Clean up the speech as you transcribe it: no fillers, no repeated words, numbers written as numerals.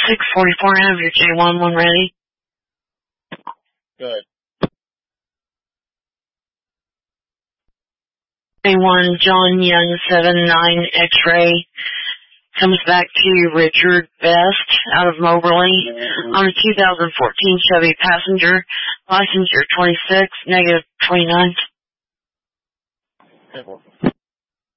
644, have your J11 ready. Good. J1 John Young 79 X-ray comes back to Richard Best out of Moberly on a 2014 Chevy Passenger, license year 26, negative 29.